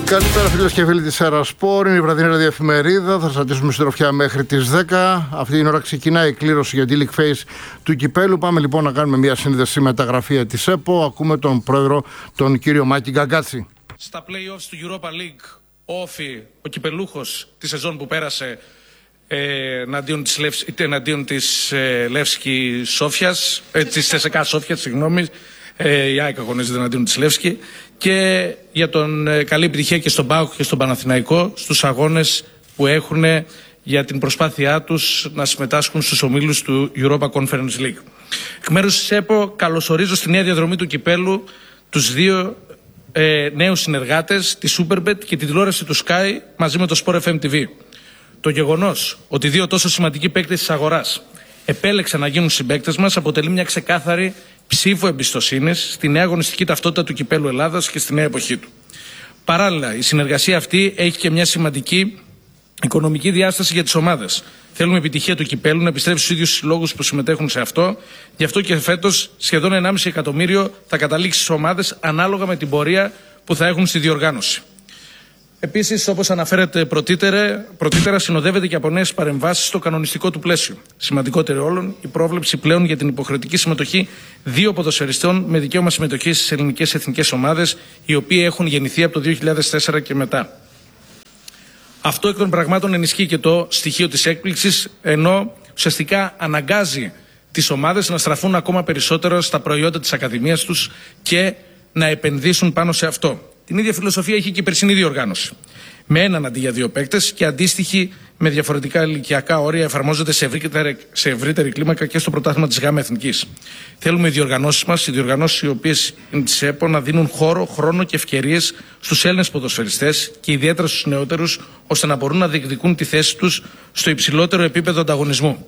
Καλησπέρα φίλες και φίλοι της Αερασπόρ, είναι η βραδινή ραδιοεφημερίδα, θα σας αντίσουμε συντροφιά μέχρι τις 10. Αυτή την ώρα ξεκινάει η κλήρωση για τη League Phase του κυπέλου. Πάμε λοιπόν να κάνουμε μια σύνδεση με τα γραφεία της ΕΠΟ. Ακούμε τον πρόεδρο, τον κύριο Μάκη Γκαγκάτση. Στα play-offs του Europa League, ο Όφη, ο κυπελούχος τη σεζόν που πέρασε εναντίον της Λεύσκη Σόφιας, της ΣΕΣΚΑ Σόφιας, συγγνώμη, η ΑΕΚ αγωνίζεται εναντίον της Λεύσκη, και για τον καλή επιτυχία και στον ΠΑΟΚ και στον Παναθηναϊκό στους αγώνες που έχουν για την προσπάθειά τους να συμμετάσχουν στους ομίλους του Europa Conference League. Εκ μέρους της ΕΠΟ καλωσορίζω στη νέα διαδρομή του κυπέλου τους δύο νέους συνεργάτες, τη Superbet και τη τηλεόραση του Sky μαζί με το Sport FM TV. Το γεγονός ότι δύο τόσο σημαντικοί παίκτες της αγοράς επέλεξαν να γίνουν συμπαίκτες μας αποτελεί μια ξεκάθαρη ψήφο εμπιστοσύνης στη νέα αγωνιστική ταυτότητα του κυπέλου Ελλάδας και στη νέα εποχή του. Παράλληλα, η συνεργασία αυτή έχει και μια σημαντική οικονομική διάσταση για τις ομάδες. Θέλουμε επιτυχία του κυπέλου να επιστρέψει στους ίδιους συλλόγους που συμμετέχουν σε αυτό. Γι' αυτό και φέτος σχεδόν 1,5 εκατομμύριο θα καταλήξει στις ομάδες ανάλογα με την πορεία που θα έχουν στη διοργάνωση. Επίσης, όπως αναφέρεται πρωτήτερα, συνοδεύεται και από νέες παρεμβάσεις στο κανονιστικό του πλαίσιο. Σημαντικότερη όλων, η πρόβλεψη πλέον για την υποχρεωτική συμμετοχή δύο ποδοσφαιριστών με δικαίωμα συμμετοχής στις ελληνικές εθνικές ομάδες, οι οποίοι έχουν γεννηθεί από το 2004 και μετά. Αυτό εκ των πραγμάτων ενισχύει και το στοιχείο της έκπληξης, ενώ ουσιαστικά αναγκάζει τις ομάδες να στραφούν ακόμα περισσότερο στα προϊόντα της ακαδημίας τους και να επενδύσουν πάνω σε αυτό. Την ίδια φιλοσοφία έχει και η περσινή διοργάνωση. Με έναν αντί για δύο παίκτες και αντίστοιχοι με διαφορετικά ηλικιακά όρια εφαρμόζονται σε ευρύτερη κλίμακα και στο πρωτάθλημα της ΓΑΜΑ Εθνικής. Θέλουμε οι διοργανώσεις μας, οι διοργανώσεις οι οποίες είναι της ΕΠΟ, να δίνουν χώρο, χρόνο και ευκαιρίες στους Έλληνες ποδοσφαιριστές και ιδιαίτερα στους νεότερους, ώστε να μπορούν να διεκδικούν τη θέση τους στο υψηλότερο επίπεδο ανταγωνισμού.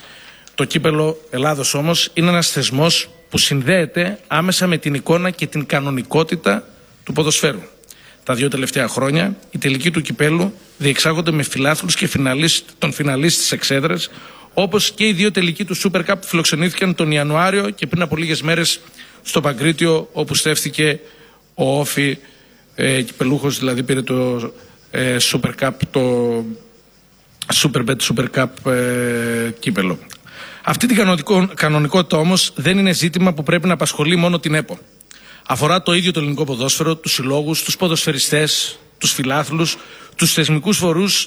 Το κύπελο Ελλάδος όμως είναι ένας θεσμός που συνδέεται άμεσα με την εικόνα και την κανονικότητα του ποδοσφαίρου. Τα δύο τελευταία χρόνια, οι τελικοί του κυπέλου διεξάγονται με φιλάθλους και των φιναλίστ στις εξέδρες, όπως και οι δύο τελικοί του Super Cup που φιλοξενήθηκαν τον Ιανουάριο και πριν από λίγες μέρες στο Παγκρίτιο, όπου στέφθηκε ο Όφη, κυπελούχος δηλαδή, πήρε το Super Cup, το Superbet Super Cup κύπελο. Αυτή την κανονικότητα όμως δεν είναι ζήτημα που πρέπει να απασχολεί μόνο την ΕΠΟ. Αφορά το ίδιο το ελληνικό ποδόσφαιρο, τους συλλόγους, τους ποδοσφαιριστές, τους φιλάθλους, τους θεσμικούς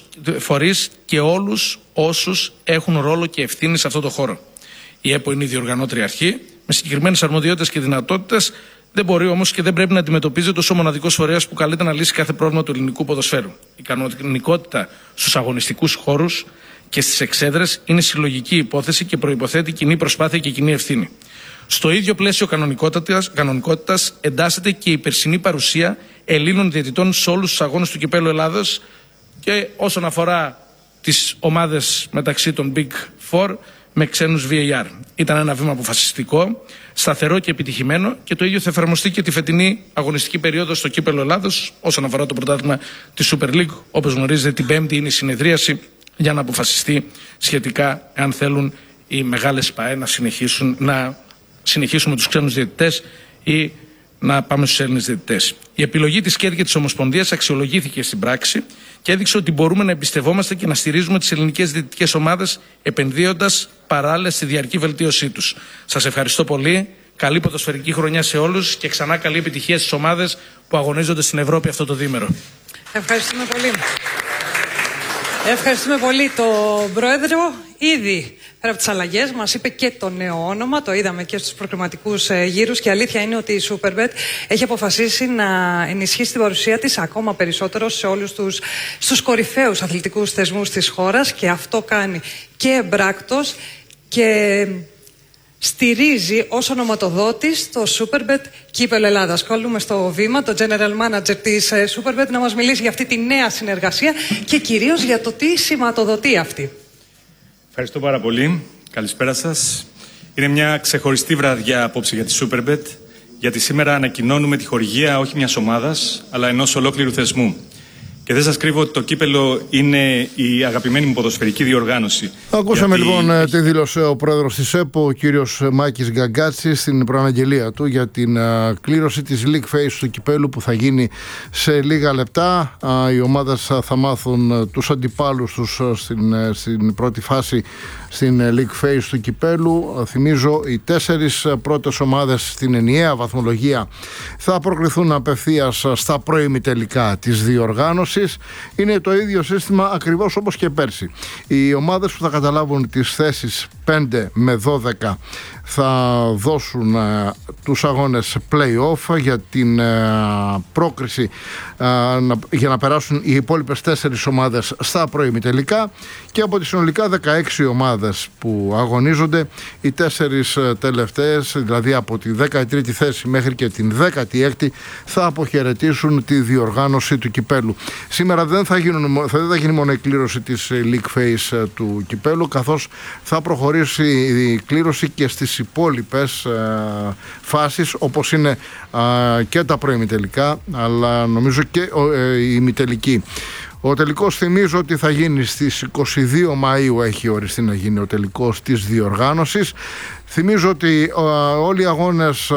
φορείς και όλους όσους έχουν ρόλο και ευθύνη σε αυτό το χώρο. Η ΕΠΟ είναι η διοργανώτρια αρχή, με συγκεκριμένες αρμοδιότητες και δυνατότητες, δεν μπορεί όμως και δεν πρέπει να αντιμετωπίζεται ως ο μοναδικός φορέας που καλείται να λύσει κάθε πρόβλημα του ελληνικού ποδοσφαίρου. Η κανονικότητα στους αγωνιστικούς χώρους και στις εξέδρες είναι συλλογική υπόθεση και προϋποθέτει κοινή προσπάθεια και κοινή ευθύνη. Στο ίδιο πλαίσιο κανονικότητας εντάσσεται και η περσινή παρουσία Ελλήνων διαιτητών σε όλους τους αγώνες του κυπέλου Ελλάδος και όσον αφορά τις ομάδες μεταξύ των Big Four με ξένους VAR. Ήταν ένα βήμα αποφασιστικό, σταθερό και επιτυχημένο και το ίδιο θα εφαρμοστεί και τη φετινή αγωνιστική περίοδο στο κύπελο Ελλάδος όσον αφορά το πρωτάθλημα της Super League. Όπως γνωρίζετε, την Πέμπτη είναι η συνεδρίαση για να αποφασιστεί σχετικά αν θέλουν οι μεγάλες ΠΑΕ να συνεχίσουμε τους ξένους διαιτητές ή να πάμε στους Έλληνες διαιτητές. Η επιλογή της ΚΕΔ και της Ομοσπονδίας αξιολογήθηκε στην πράξη και έδειξε ότι μπορούμε να εμπιστευόμαστε και να στηρίζουμε τις ελληνικές διαιτητικές ομάδες επενδύοντας παράλληλα στη διαρκή βελτίωσή τους. Σας ευχαριστώ πολύ. Καλή ποδοσφαιρική χρονιά σε όλους και ξανά καλή επιτυχία στις ομάδες που αγωνίζονται στην Ευρώπη αυτό το διήμερο. Ευχαριστούμε πολύ. Ευχαριστούμε πολύ τον Πρόεδρο. Ήδη πέρα από τις αλλαγές μας είπε και το νέο όνομα, το είδαμε και στους προκριματικούς γύρους και αλήθεια είναι ότι η Superbet έχει αποφασίσει να ενισχύσει την παρουσία της ακόμα περισσότερο σε όλους στους κορυφαίους αθλητικούς θεσμούς της χώρας και αυτό κάνει και εμπράκτος και στηρίζει ως ονοματοδότης το Superbet Κύπελλο Ελλάδας. Καλούμε στο βήμα τον General Manager της Superbet να μας μιλήσει για αυτή τη νέα συνεργασία και κυρίως για το τι σηματοδοτεί αυτή. Ευχαριστώ πάρα πολύ. Καλησπέρα σας. Είναι μια ξεχωριστή βραδιά απόψε για τη Superbet, γιατί σήμερα ανακοινώνουμε τη χορηγία όχι μιας ομάδας, αλλά ενός ολόκληρου θεσμού. Και δεν σας κρύβω ότι το κύπελο είναι η αγαπημένη μου ποδοσφαιρική διοργάνωση. Ακούσαμε λοιπόν τι δήλωσε ο πρόεδρος της ΕΠΟ, ο κύριος Μάκης Γκαγκάτσης, στην προαναγγελία του για την κλήρωση της League Phase του κυπέλου που θα γίνει σε λίγα λεπτά. Οι ομάδες θα μάθουν τους αντιπάλους τους στην πρώτη φάση στην League Phase του κυπέλου. Θυμίζω, οι 4 πρώτες ομάδες στην ενιαία βαθμολογία θα προκριθούν απευθείας στα προημιτελικά της διοργάνωσης. Είναι το ίδιο σύστημα ακριβώς όπως και πέρσι. Οι ομάδες που θα καταλάβουν τις θέσεις 5 με 12 θα δώσουν τους αγώνες play-off για την πρόκριση για να περάσουν οι υπόλοιπες 4 ομάδες στα προημιτελικά, και από τις συνολικά 16 ομάδες που αγωνίζονται, οι 4 τελευταίες, δηλαδή από τη 13η θέση μέχρι και την 16η, θα αποχαιρετήσουν τη διοργάνωση του κυπέλου. Σήμερα δεν θα γίνει μόνο η κλήρωση της League Phase του κυπέλου, καθώς θα προχωρήσει η κλήρωση και στις υπόλοιπες φάσεις, όπως είναι και τα προημιτελικά, αλλά νομίζω και η ημιτελική. Ο τελικός, θυμίζω ότι θα γίνει στις 22 Μαΐου, έχει οριστεί να γίνει ο τελικός της διοργάνωσης. Θυμίζω ότι όλοι οι αγώνες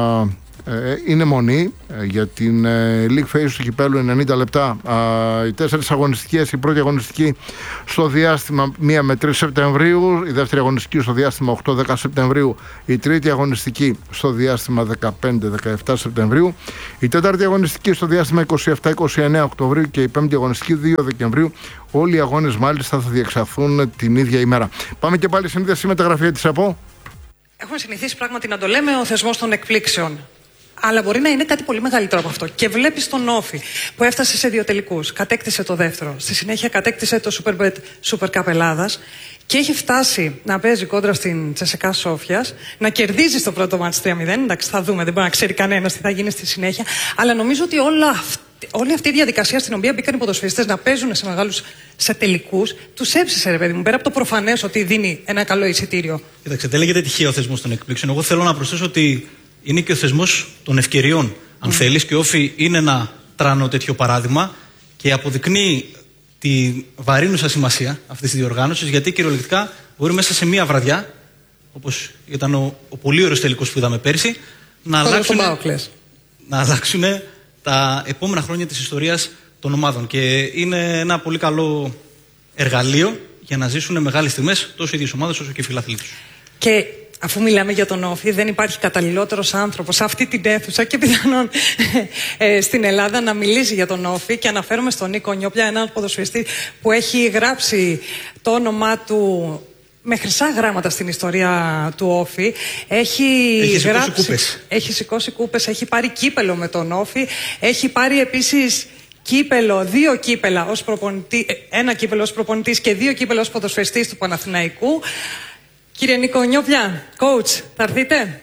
είναι μονή για την League Phase του κυπέλου, 90 λεπτά. Οι 4 αγωνιστικές, η πρώτη αγωνιστική στο διάστημα 1 με 3 Σεπτεμβρίου, η δεύτερη αγωνιστική στο διάστημα 8-10 Σεπτεμβρίου, η τρίτη αγωνιστική στο διάστημα 15-17 Σεπτεμβρίου, η τέταρτη αγωνιστική στο διάστημα 27-29 Οκτωβρίου και η πέμπτη αγωνιστική 2 Δεκεμβρίου. Όλοι οι αγώνες μάλιστα θα διεξαχθούν την ίδια ημέρα. Πάμε και πάλι σύνδεση με τα γραφεία της ΕΠΟ. Έχουμε συνηθίσει πράγματι να το λέμε ο θεσμός των εκπλήξεων. Αλλά μπορεί να είναι κάτι πολύ μεγαλύτερο από αυτό. Και βλέπεις τον Όφη που έφτασε σε 2 τελικούς, κατέκτησε το δεύτερο, στη συνέχεια κατέκτησε το Superbet Super Cup Ελλάδας και έχει φτάσει να παίζει κόντρα στην Τσεσεκά Σόφιας, να κερδίζει στο πρώτο μάτς 3-0. Εντάξει, θα δούμε, δεν μπορεί να ξέρει κανένας τι θα γίνει στη συνέχεια. Αλλά νομίζω ότι όλη αυτή η διαδικασία στην οποία μπήκαν οι ποδοσφαιριστές να παίζουν σε τελικούς, τους έψησε, ρε παιδί μου, πέρα από το προφανές ότι δίνει ένα καλό εισιτήριο. Κοίταξε, δεν λέγεται τυχαίο ο θεσμός των εκπλήξεων. Εγώ θέλω να προσθέσω ότι είναι και ο θεσμός των ευκαιριών. Αν θέλεις, και ο Όφη είναι ένα τρανό τέτοιο παράδειγμα και αποδεικνύει τη βαρύνουσα σημασία αυτής της διοργάνωσης, γιατί κυριολεκτικά μπορεί μέσα σε μία βραδιά, όπως ήταν ο πολύ ωραίος τελικός που είδαμε πέρσι, να αλλάξουν τα επόμενα χρόνια της ιστορίας των ομάδων. Και είναι ένα πολύ καλό εργαλείο για να ζήσουν μεγάλες στιγμές τόσο οι ίδιες ομάδες όσο και οι φιλάθλοι τους. Και αφού μιλάμε για τον Όφη, δεν υπάρχει καταλληλότερος άνθρωπος σε αυτή την αίθουσα και πιθανόν στην Ελλάδα να μιλήσει για τον Όφη. Και αναφέρομαι στον Νίκο Νιόπλια, έναν ποδοσφαιριστή που έχει γράψει το όνομά του με χρυσά γράμματα στην ιστορία του Όφη. Έχει σηκώσει κούπες, έχει πάρει κύπελο με τον Όφη, έχει πάρει επίσης κύπελο, 2 κύπελα ως προπονητή, 1 κύπελο ως προπονητής και 2 κύπελα ως ποδοσφαιριστής του Παναθηναϊκού. Κύριε Νίκο Νιόπλια, coach, θα έρθετε?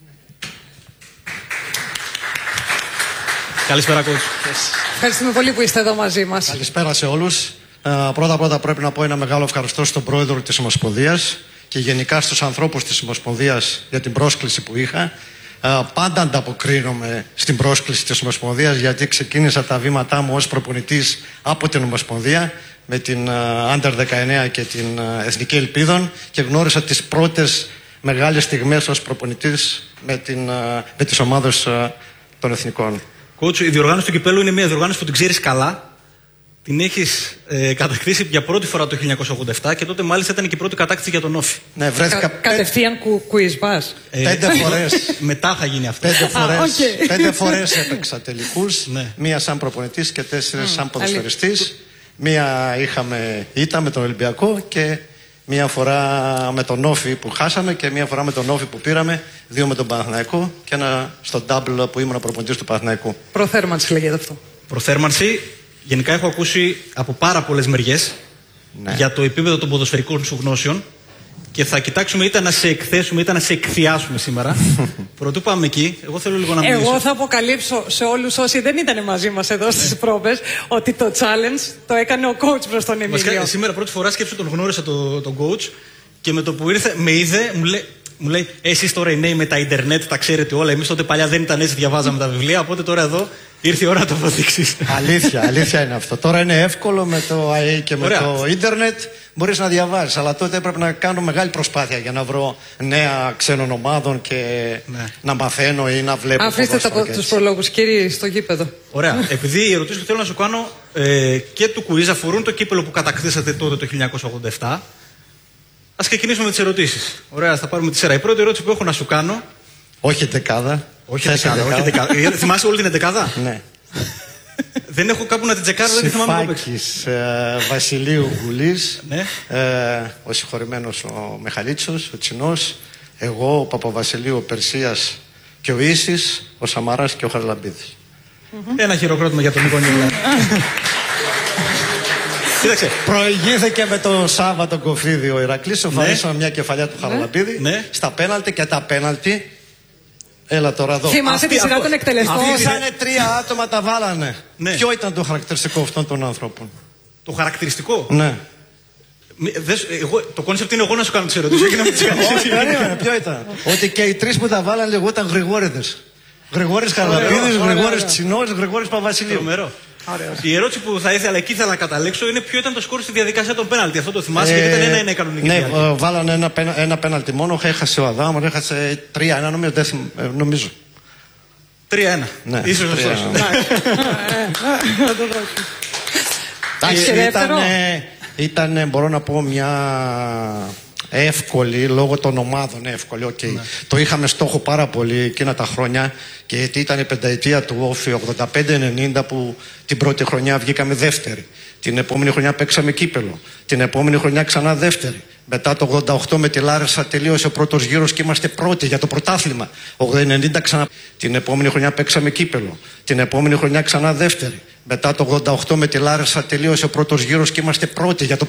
Καλησπέρα, coach. Ευχαριστούμε πολύ που είστε εδώ μαζί μας. Καλησπέρα σε όλους. Πρώτα πρέπει να πω ένα μεγάλο ευχαριστώ στον πρόεδρο της Ομοσπονδίας και γενικά στους ανθρώπους της Ομοσπονδίας για την πρόσκληση που είχα. Πάντα ανταποκρίνομαι στην πρόσκληση της Ομοσπονδίας, γιατί ξεκίνησα τα βήματά μου ως προπονητής από την Ομοσπονδία με την Under 19 και την Εθνική Ελπίδων και γνώρισα τις πρώτες μεγάλες στιγμές ως προπονητής με τις ομάδες των εθνικών. Coach, η διοργάνωση του κυπέλου είναι μια διοργάνωση που την ξέρεις καλά. Την έχεις κατακτήσει για πρώτη φορά το 1987 και τότε μάλιστα ήταν και η πρώτη κατάκτηση για τον Όφη. Ναι, βρέθηκα κατευθείαν quiz πας. 5 φορές. Μετά θα γίνει αυτό. 5 φορές έπαιξα τελικούς. Ναι. Μία σαν προπονητής και 4 σαν ποδοσφαιριστής. Μία είχαμε ήττα με τον Ολυμπιακό και μία φορά με τον Όφη που χάσαμε και μία φορά με τον Όφη που πήραμε. 2 με τον Παναθηναϊκό και 1 στο double που ήμουν προπονητής του Παναθηναϊκού. Προθέρμανση λέγεται αυτό. Προθέρμανση. Γενικά έχω ακούσει από πάρα πολλές μεριές για το επίπεδο των ποδοσφαιρικών σου γνώσεων και θα κοιτάξουμε είτε να σε εκθέσουμε είτε να σε εκθιάσουμε σήμερα. Πρωτού πάμε εκεί, εγώ θέλω λίγο να μιλήσω. Εγώ θα αποκαλύψω σε όλους όσοι δεν ήταν μαζί μας εδώ στις πρόβες ότι το challenge το έκανε ο coach προς τον Εμίλιο. Σήμερα πρώτη φορά σκέψου τον γνώρισα τον coach και με το που ήρθε με είδε μου λέει εσείς τώρα οι νέοι με τα ίντερνετ τα ξέρετε όλα, εμείς τότε παλιά δεν ήταν έτσι, διαβάζαμε τα βιβλία, οπότε τώρα εδώ Ήρθε η ώρα να το αποδείξεις. Αλήθεια είναι αυτό. Τώρα είναι εύκολο με το ΑΕ και με το ίντερνετ. Μπορείς να διαβάζεις. Αλλά τότε έπρεπε να κάνω μεγάλη προσπάθεια για να βρω νέα ξένων ομάδων και να μαθαίνω ή να βλέπω. Αφήστε τους προλόγους, κύριοι, στο γήπεδο. Ωραία. Επειδή οι ερωτήσεις που θέλω να σου κάνω και του quiz αφορούν το κύπελο που κατακτήσατε τότε το 1987. Ας ξεκινήσουμε με τις ερωτήσεις. Ωραία, θα πάρουμε τη σειρά. Η πρώτη ερώτηση που έχω να σου κάνω. Όχι δεκάδα. Όχι δεκάδα. Θυμάσαι όλη την δεκάδα? Ναι. Δεν έχω κάπου να την τσεκάρω, δεν θυμάμαι κάπου. Συμφάκης, Βασιλείου Γουλής, Ναι. ο συγχωρημένος ο Μεχαλίτσος, ο Τσινός, εγώ, ο Παπαβασιλείου, ο Περσίας και ο Ίσης, ο Σαμαράς και ο Χαρλαμπίδης. Ένα χειροκρότημα για τον Νίκο Νίλα. Κοίταξε. Προηγήθηκε με το Σάββατο Κοφίδη ο Ηρακλής, εμφανίσαμε μια κεφαλιά του Χαρλαμπίδη στα πέναλτι και τα πέναλτι. Έλα τώρα εδώ. Θυμάσαι τη σειρά των εκτελεστών. Αφήσανε 3 άτομα, τα βάλανε. Ποιο ήταν το χαρακτηριστικό αυτών των ανθρώπων? Το χαρακτηριστικό? Ναι. Το κόνσεπτ είναι εγώ να σου κάνω τις ερωτήσεις. Ποιο ήταν? Ότι και οι 3 που τα βάλανε λεγόταν Γρηγόρηδες. Γρηγόρης Χαρλαμπίδης, Γρηγόρης Τσινός, Γρηγόρης Παπαβασιλείου. Η ερώτηση που θα ήθελα εκεί ήθελα να καταλήξω είναι ποιο ήταν το σκορ στη διαδικασία των πέναλτι. Αυτό το θυμάσαι, γιατί ήταν ένα κανονική. Ναι, βάλανε ένα πέναλτι μόνο. Έχασε ο Αδάμ, έχασε 3-1, νομίζω. 3-1. Ναι. Ίσως σωστός. Ήταν, μπορώ να πω, μια εύκολη, λόγω των ομάδων εύκολη. Okay. Το είχαμε στόχο πάρα πολύ εκείνα τα χρόνια, και γιατί ήταν η πενταετία του Όφη 85-90 που την πρώτη χρονιά βγήκαμε δεύτερη. Την επόμενη χρονιά παίξαμε κύπελο. Την επόμενη χρονιά ξανά δεύτερη. Μετά το 88 με τη Λάρισα τελείωσε ο πρώτος γύρος και είμαστε πρώτοι για το πρωτάθλημα. 90 ξανά. Την επόμενη χρονιά παίξαμε κύπελο. Την επόμενη χρονιά ξανά δεύτερη. Μετά το 88 με τη Λάρισα τελείωσε ο πρώτος γύρος και είμαστε πρώτοι για το